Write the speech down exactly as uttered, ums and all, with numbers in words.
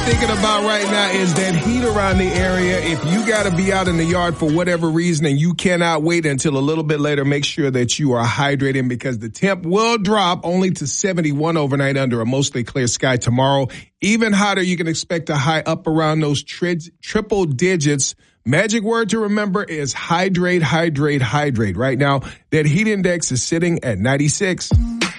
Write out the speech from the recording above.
thinking about right now is that heat around the area. If you got to be out in the yard for whatever reason and you cannot wait until a little bit later, make sure that you are hydrating because the temp will drop only to seventy-one overnight under a mostly clear sky tomorrow. Even hotter, you can expect a high up around those tri- triple digits. Magic word to remember is hydrate, hydrate, hydrate. Right now, that heat index is sitting at ninety-six.